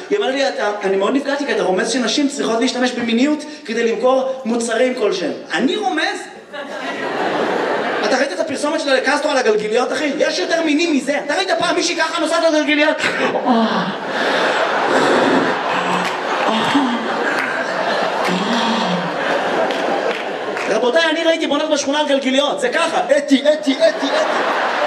היא אמרה לי, אני מאוד נפגעתי, כי אתה רומז שנשים צריכות להשתמש במיניות כדי למכור מוצרים כלשהם. אני רומז? אתה ראית את הפרסומת שלה לקסטרו על הגלגיליות, אחי? יש יותר מינים מזה. אתה ראית פעם מישהי ככה נוסעת על גלגיליות? רבותיי, אני ראיתי בונות בשכונה על גלגיליות. זה ככה, אתי, אתי, אתי, אתי.